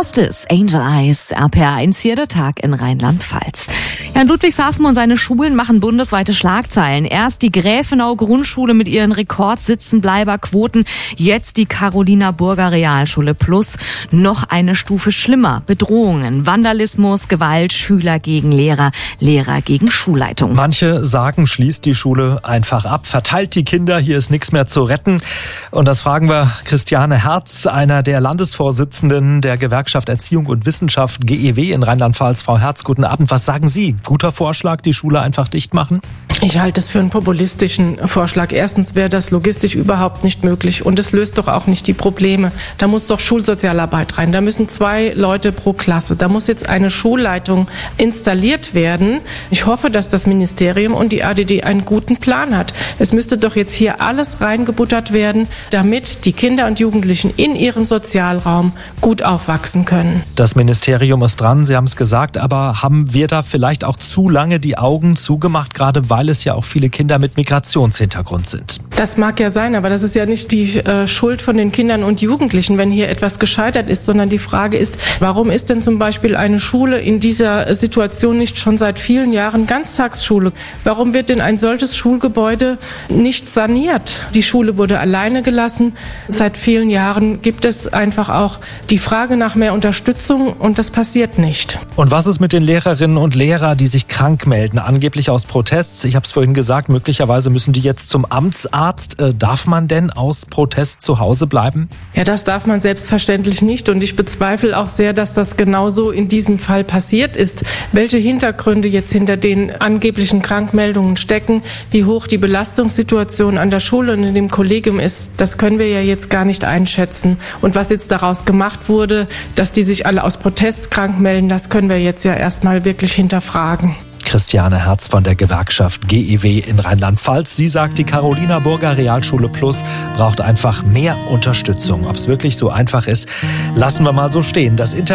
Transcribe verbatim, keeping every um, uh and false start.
Hostess, Angel Eyes, R P R eins hier, der Tag in Rheinland-Pfalz. Ja, in Ludwigshafen und seine Schulen machen bundesweite Schlagzeilen. Erst die Gräfenau-Grundschule mit ihren Rekordsitzenbleiberquoten, jetzt die Carolina-Burger-Realschule Plus. Noch eine Stufe schlimmer. Bedrohungen, Vandalismus, Gewalt, Schüler gegen Lehrer, Lehrer gegen Schulleitung. Manche sagen, schließt die Schule einfach ab, verteilt die Kinder, hier ist nichts mehr zu retten. Und das fragen wir Christiane Herz, einer der Landesvorsitzenden der Gewerkschaft Erziehung und Wissenschaft G E W in Rheinland-Pfalz. Frau Herz, guten Abend. Was sagen Sie? Guter Vorschlag, die Schule einfach dicht machen? Ich halte es für einen populistischen Vorschlag. Erstens wäre das logistisch überhaupt nicht möglich und es löst doch auch nicht die Probleme. Da muss doch Schulsozialarbeit rein. Da müssen zwei Leute pro Klasse. Da muss jetzt eine Schulleitung installiert werden. Ich hoffe, dass das Ministerium und die A D D einen guten Plan hat. Es müsste doch jetzt hier alles reingebuttert werden, damit die Kinder und Jugendlichen in ihrem Sozialraum gut aufwachsen können. Das Ministerium ist dran, Sie haben es gesagt, aber haben wir da vielleicht auch zu lange die Augen zugemacht, gerade weil es ja auch viele Kinder mit Migrationshintergrund sind? Das mag ja sein, aber das ist ja nicht die äh, Schuld von den Kindern und Jugendlichen, wenn hier etwas gescheitert ist, sondern die Frage ist, warum ist denn zum Beispiel eine Schule in dieser Situation nicht schon seit vielen Jahren Ganztagsschule? Warum wird denn ein solches Schulgebäude nicht saniert? Die Schule wurde alleine gelassen. Seit vielen Jahren gibt es einfach auch die Frage nach mehr Unterstützung und das passiert nicht. Und was ist mit den Lehrerinnen und Lehrern, die sich krank melden, angeblich aus Protest? Ich habe es vorhin gesagt, möglicherweise müssen die jetzt zum Amtsarzt. Äh, darf man denn aus Protest zu Hause bleiben? Ja, das darf man selbstverständlich nicht und ich bezweifle auch sehr, dass das genauso in diesem Fall passiert ist. Welche Hintergründe jetzt hinter den angeblichen Krankmeldungen stecken, wie hoch die Belastungssituation an der Schule und in dem Kollegium ist, das können wir ja jetzt gar nicht einschätzen. Und was jetzt daraus gemacht wurde, dass die sich alle aus Protest krank melden, das können wir jetzt ja erstmal wirklich hinterfragen. Christiane Herz von der Gewerkschaft G E W in Rheinland-Pfalz. Sie sagt, die Carolina-Burger Realschule Plus braucht einfach mehr Unterstützung. Ob es wirklich so einfach ist, lassen wir mal so stehen. Das Interview